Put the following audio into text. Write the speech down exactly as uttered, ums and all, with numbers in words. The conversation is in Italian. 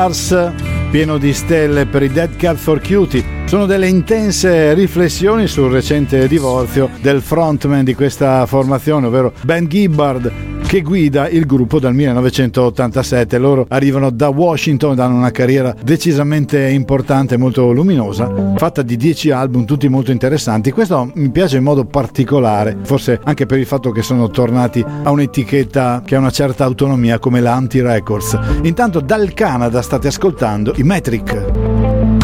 Stars, pieno di stelle per i Dead Cat for Cutie. Sono delle intense riflessioni sul recente divorzio del frontman di questa formazione, ovvero Ben Gibbard, che guida il gruppo dal millenovecentottantasette. Loro arrivano da Washington, danno una carriera decisamente importante, molto luminosa, fatta di dieci album, tutti molto interessanti. Questo mi piace in modo particolare, forse anche per il fatto che sono tornati a un'etichetta che ha una certa autonomia come la Anti Records. Intanto dal Canada state ascoltando i Metric.